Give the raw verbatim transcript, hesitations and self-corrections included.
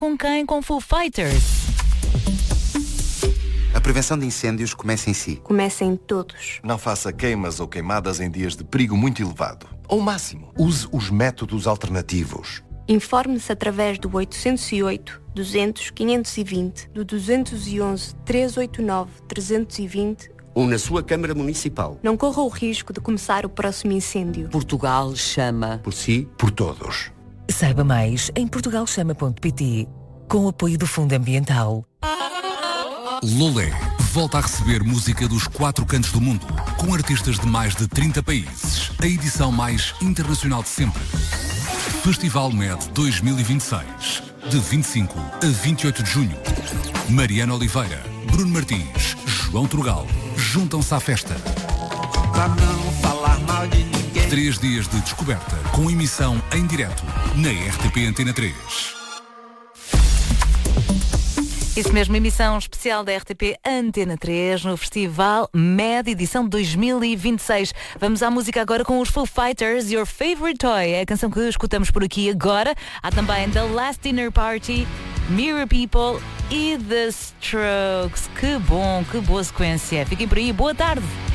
Com quem? Com Foo Fighters. A prevenção de incêndios começa em si. Começa em todos. Não faça queimas ou queimadas em dias de perigo muito elevado. Ou máximo. Use os métodos alternativos. Informe-se através do oitocentos e oito, duzentos, quinhentos e vinte, do duzentos e onze, trezentos e oitenta e nove, trezentos e vinte ou na sua Câmara Municipal. Não corra o risco de começar o próximo incêndio. Portugal chama. Por si, por todos. Saiba mais em portugal chama ponto pt, com o apoio do Fundo Ambiental. Lolé volta a receber música dos quatro cantos do mundo, com artistas de mais de trinta países. A edição mais internacional de sempre. Festival Med dois mil e vinte e seis, de vinte e cinco a vinte e oito de junho. Mariana Oliveira, Bruno Martins, João Trugal, juntam-se à festa. Pra não falar mal de ninguém. Três dias de descoberta, com emissão em direto, na R T P Antena três. Isso mesmo, emissão especial da R T P Antena três no Festival Med, edição dois mil e vinte e seis. Vamos à música agora com os Foo Fighters, Your Favorite Toy. É a canção que escutamos por aqui agora. Há também The Last Dinner Party, Mirror People e The Strokes. Que bom, que boa sequência. Fiquem por aí, boa tarde.